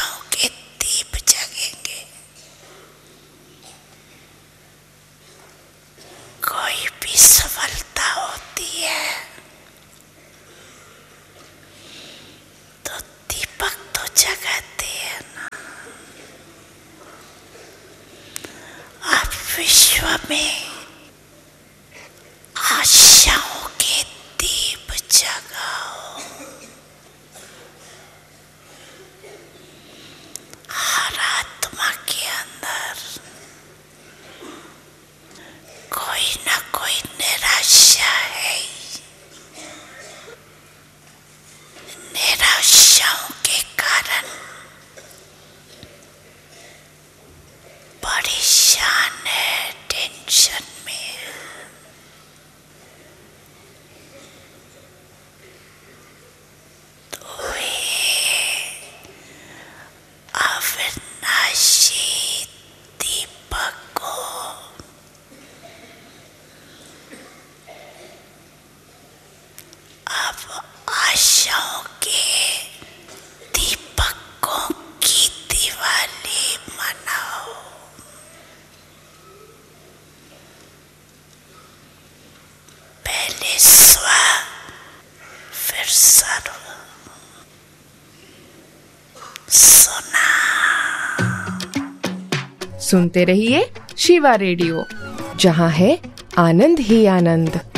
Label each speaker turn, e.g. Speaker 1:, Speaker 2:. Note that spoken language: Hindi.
Speaker 1: आशाओं के दीप जगेंगे। कोई भी सफलता होती है तो दीपक तो जगाते हैं ना। आप विश्व में आशाओं के दीप जगाओ। हर आत्मा के अंदर कोई ना कोई निराशा है। निराशाओं के कारण परेशान है, टेंशन में है। तो अविनाशी दीपक को अब आशाओं के दीपकों की दिवाली मनाओ। पहले स्व फिर सर्व। सुना।
Speaker 2: सुनते रहिए शिवा रेडियो, जहां है आनंद ही आनंद।